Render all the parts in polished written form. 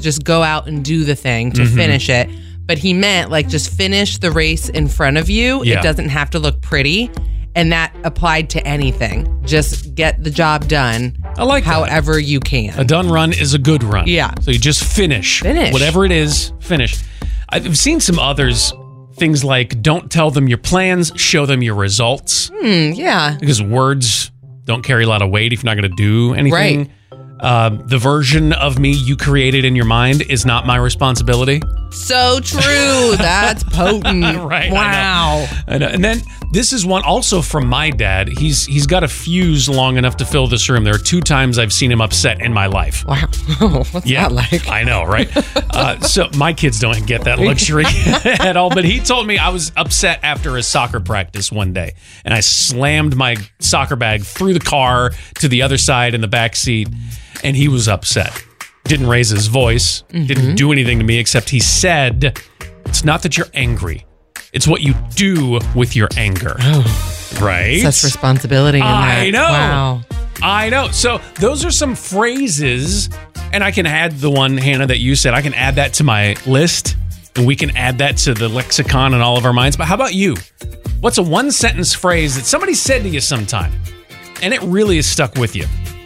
just go out and do the thing to finish it. But he meant like just finish the race in front of you. Yeah. It doesn't have to look pretty. And that applied to anything. Just get the job done. I like that. however you can. A done run is a good run. Yeah. So you just finish. Whatever it is, finish. I've seen some others, things like don't tell them your plans, show them your results. Yeah. Because words don't carry a lot of weight if you're not going to do anything. Right. The version of me you created in your mind is not my responsibility. So true. That's potent. Right. Wow. I know. And then this is one also from my dad. He's got a fuse long enough to fill this room. There are 2 times I've seen him upset in my life. Wow. What's that like? I know, right? So my kids don't get that luxury at all. But he told me I was upset after a soccer practice one day, and I slammed my soccer bag through the car to the other side in the back seat, and he was upset. Didn't raise his voice, didn't do anything to me, except he said, it's not that you're angry. It's what you do with your anger. Right? Such responsibility in that. I know. Wow. I know. So those are some phrases, and I can add the one, Hannah, that you said. I can add that to my list, and we can add that to the lexicon in all of our minds. But how about you? What's a one-sentence phrase that somebody said to you sometime, and it really has stuck with you?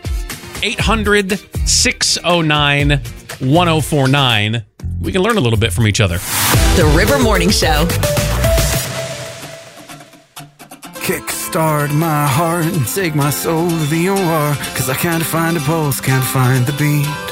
800-609-1049. We can learn a little bit from each other. The River Morning Show. Kickstart my heart and take my soul to the OR, 'cause I can't find a pulse, can't find the beat.